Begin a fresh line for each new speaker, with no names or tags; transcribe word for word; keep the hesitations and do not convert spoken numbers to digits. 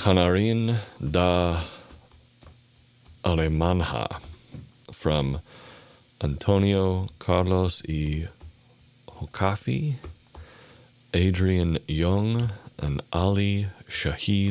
Canarin da Alemanja from Antonio Carlos y Hokafi, Adrian Young, and Ali Shahid